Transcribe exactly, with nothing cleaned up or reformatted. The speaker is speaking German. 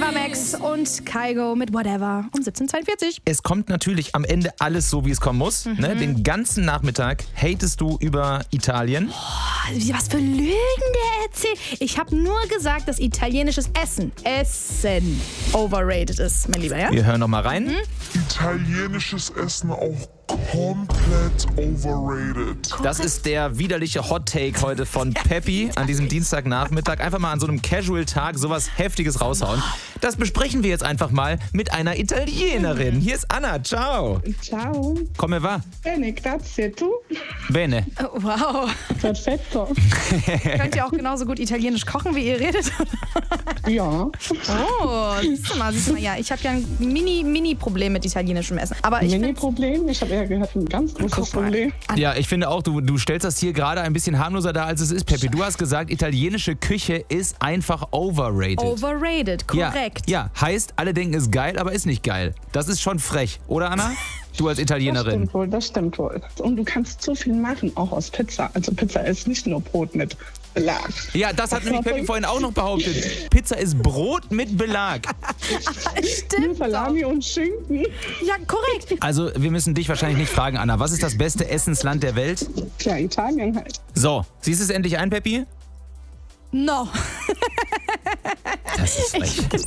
Ava Max und Kygo mit Whatever um siebzehn Uhr zweiundvierzig. Es kommt natürlich am Ende alles so, wie es kommen muss. Mhm. Ne? Den ganzen Nachmittag hatest du über Italien. Oh, was für Lügen der erzählt. Ich habe nur gesagt, dass italienisches Essen, Essen, overrated ist, mein Lieber, ja? Wir hören noch mal rein. Mhm. Italienisches Essen auch komplett overrated. Das ist der widerliche Hot Take heute von Peppi an diesem Dienstagnachmittag. Einfach mal an so einem Casual-Tag sowas Heftiges raushauen. Das besprechen wir jetzt einfach mal mit einer Italienerin. Hier ist Anna. Ciao. Ciao. Come va? Bene, grazie. Tu? Bene. Oh, wow. Perfetto. Könnt ihr auch genauso gut Italienisch kochen, wie ihr redet? Ja. Oh, siehst du mal, siehst du mal. Ja, ich habe ja ein mini, mini Problem mit italienischem Essen. Aber ich Mini-Problem? Ich habe eher gehört, ein ganz großes Problem. Ja, ich finde auch, du, du stellst das hier gerade ein bisschen harmloser dar, als es ist, Peppi. Du hast gesagt, italienische Küche ist einfach overrated. Overrated, korrekt. Ja, ja, heißt, alle denken, ist geil, aber ist nicht geil. Das ist schon frech, oder Anna? Du als Das Italienerin. stimmt wohl, das stimmt wohl. Und du kannst so viel machen, auch aus Pizza. Also Pizza ist nicht nur Brot mit Belag. Ja, das hat nämlich Peppi vorhin auch noch behauptet. Pizza ist Brot mit Belag. Stimmt. Salami und Schinken. Ja, korrekt. Also, wir müssen dich wahrscheinlich nicht fragen, Anna. Was ist das beste Essensland der Welt? Tja, Italien halt. So, siehst du es endlich ein, Peppi? No. Das ist frech.